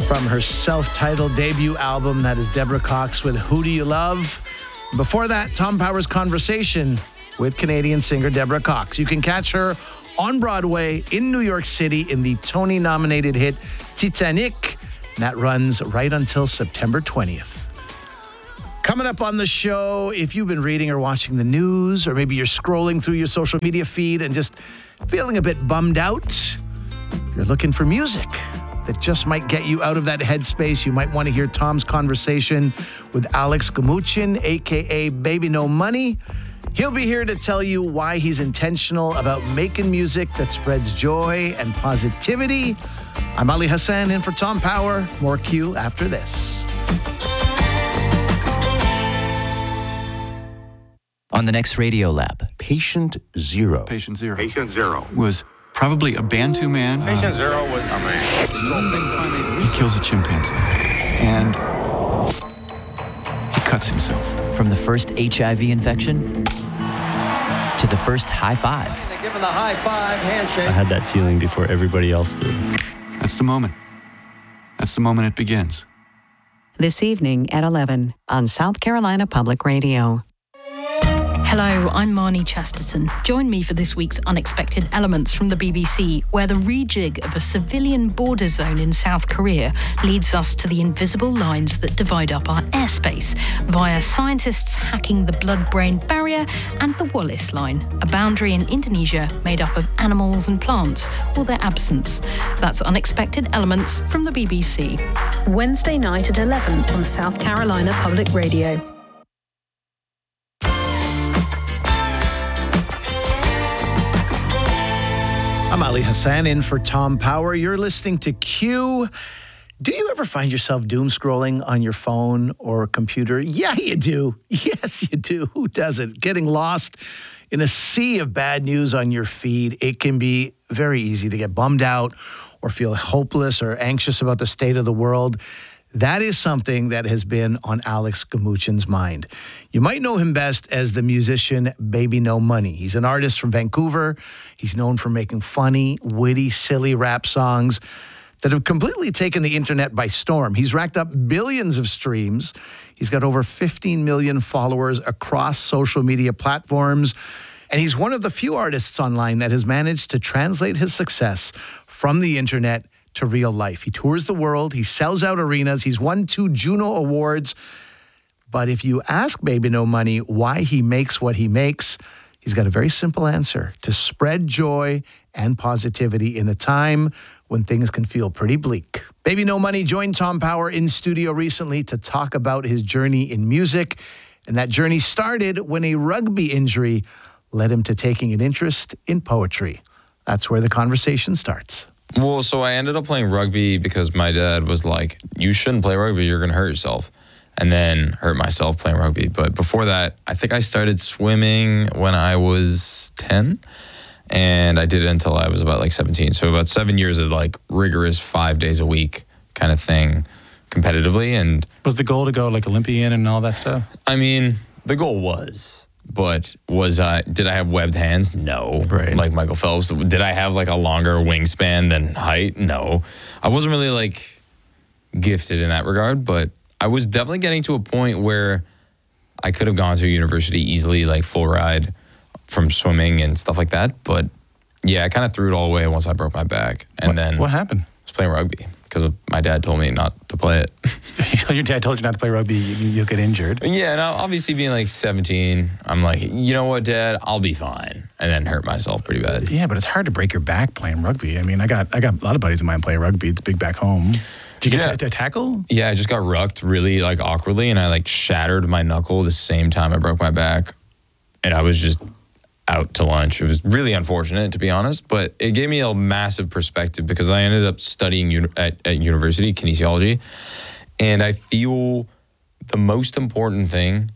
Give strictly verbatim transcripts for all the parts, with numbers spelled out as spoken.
from her self-titled debut album. That is Deborah Cox with Who Do You Love? Before that, Tom Power's conversation with Canadian singer Deborah Cox. You can catch her on Broadway in New York City in the Tony-nominated hit Titanic. And that runs right until September twentieth. Coming up on the show, if you've been reading or watching the news, or maybe you're scrolling through your social media feed and just feeling a bit bummed out, you're looking for music that just might get you out of that headspace, you might want to hear Tom's conversation with Alex Gamuchin, a k a. Baby No Money. He'll be here to tell you why he's intentional about making music that spreads joy and positivity. I'm Ali Hassan in for Tom Power. More Q after this. On the next Radio Lab. Patient Zero. Patient Zero. Patient Zero. Was probably a Bantu man. Patient uh, Zero was a man. He kills a chimpanzee. And he cuts himself. From the first H I V infection to the first high five. They give him the high five handshake. I had that feeling before everybody else did. That's the moment. That's the moment it begins. This evening at eleven on South Carolina Public Radio. Hello, I'm Marnie Chesterton. Join me for this week's Unexpected Elements from the B B C, where the rejig of a civilian border zone in South Korea leads us to the invisible lines that divide up our airspace via scientists hacking the blood-brain barrier and the Wallace Line, a boundary in Indonesia made up of animals and plants, or their absence. That's Unexpected Elements from the B B C. Wednesday night at eleven on South Carolina Public Radio. I'm Ali Hassan in for Tom Power. You're listening to Q. Do you ever find yourself doom scrolling on your phone or computer? Yeah, you do. Yes, you do. Who doesn't? Getting lost in a sea of bad news on your feed. It can be very easy to get bummed out or feel hopeless or anxious about the state of the world. That is something that has been on Alex Gamuchin's mind. You might know him best as the musician Baby No Money. He's an artist from Vancouver. He's known for making funny, witty, silly rap songs that have completely taken the internet by storm. He's racked up billions of streams. He's got over fifteen million followers across social media platforms. And he's one of the few artists online that has managed to translate his success from the internet to real life. He tours the world. He sells out arenas. He's won two Juno Awards. But if you ask Baby No Money why he makes what he makes, he's got a very simple answer: to spread joy and positivity in a time when things can feel pretty bleak. Baby No Money joined Tom Power in studio recently to talk about his journey in music. And that journey started when a rugby injury led him to taking an interest in poetry. That's where the conversation starts. Well, so I ended up playing rugby because my dad was like, you shouldn't play rugby, you're going to hurt yourself. And then hurt myself playing rugby. But before that, I think I started swimming when I was ten. And I did it until I was about like seventeen. So about seven years of like rigorous five days a week kind of thing competitively. And was the goal to go like Olympian and all that stuff? I mean, the goal was. But was I, did I have webbed hands? No. Right. Like Michael Phelps. Did I have like a longer wingspan than height? No. I wasn't really like gifted in that regard, but I was definitely getting to a point where I could have gone to university easily, like full ride from swimming and stuff like that. But yeah, I kind of threw it all away once I broke my back. And what, then what happened? I was playing rugby because my dad told me not to play it. Your dad told you not to play rugby, you, you'll get injured. Yeah, and obviously being like seventeen, I'm like, you know what, Dad, I'll be fine. And then hurt myself pretty bad. Yeah, but it's hard to break your back playing rugby. I mean, I got I got a lot of buddies of mine play rugby. It's big back home. Did you get yeah. t- a tackle? Yeah, I just got rucked really like awkwardly, and I like shattered my knuckle the same time I broke my back. And I was just out to lunch. It was really unfortunate, to be honest, but it gave me a massive perspective because I ended up studying uni- at, at university, kinesiology, and I feel the most important thing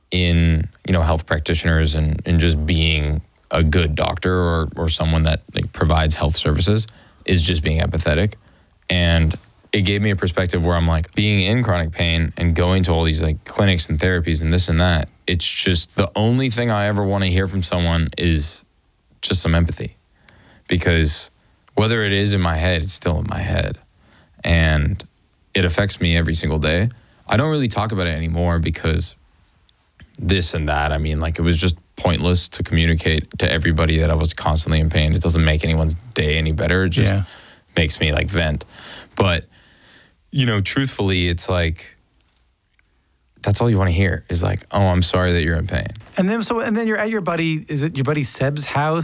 in, you know, health practitioners and, and just being a good doctor or, or someone that like provides health services is just being empathetic. And it gave me a perspective where I'm like, being in chronic pain and going to all these like clinics and therapies and this and that, it's just the only thing I ever want to hear from someone is just some empathy. Because whether it is in my head, it's still in my head. And it affects me every single day. I don't really talk about it anymore because this and that. I mean, like, it was just pointless to communicate to everybody that I was constantly in pain. It doesn't make anyone's day any better. It just Yeah. makes me like vent. But, you know, truthfully, it's like, that's all you want to hear is like, oh, I'm sorry that you're in pain. And then so and then you're at your buddy, is it your buddy Seb's house?